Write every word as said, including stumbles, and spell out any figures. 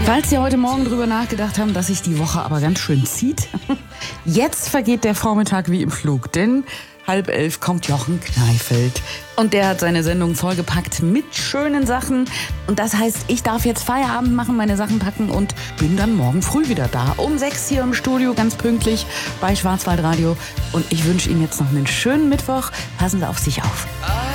Falls Sie heute Morgen drüber nachgedacht haben, dass sich die Woche aber ganz schön zieht, jetzt vergeht der Vormittag wie im Flug, denn halb elf kommt Jochen Kneifeld. Und der hat seine Sendung vollgepackt mit schönen Sachen. Und das heißt, ich darf jetzt Feierabend machen, meine Sachen packen und bin dann morgen früh wieder da. Um sechs hier im Studio, ganz pünktlich bei Schwarzwaldradio. Und ich wünsche Ihnen jetzt noch einen schönen Mittwoch. Passen Sie auf sich auf.